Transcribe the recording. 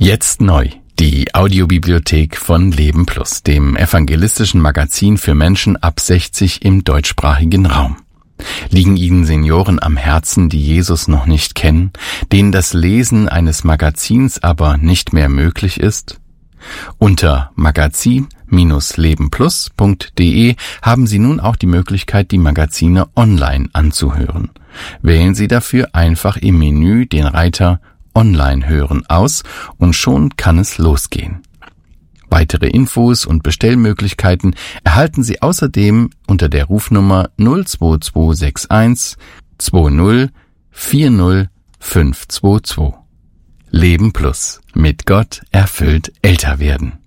Jetzt neu. Die Audiobibliothek von Leben Plus, dem evangelistischen Magazin für Menschen ab 60 im deutschsprachigen Raum. Liegen Ihnen Senioren am Herzen, die Jesus noch nicht kennen, denen das Lesen eines Magazins aber nicht mehr möglich ist? Unter magazin-lebenplus.de haben Sie nun auch die Möglichkeit, die Magazine online anzuhören. Wählen Sie dafür einfach im Menü den Reiter Online hören aus und schon kann es losgehen. Weitere Infos und Bestellmöglichkeiten erhalten Sie außerdem unter der Rufnummer 02261 20 40 522. Leben Plus. Mit Gott erfüllt älter werden.